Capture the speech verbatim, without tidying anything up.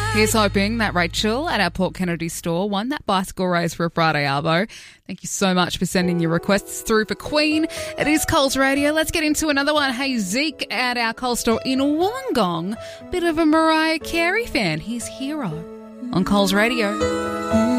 Here's hoping that Rachel at our Port Kennedy store won that bicycle race for a Friday arvo. Thank you so much for sending your requests through for Queen. It is Coles Radio. Let's get into another one. Hey, Zeke at our Coles store in Wollongong. Bit of a Mariah Carey fan. He's Hero on Coles Radio.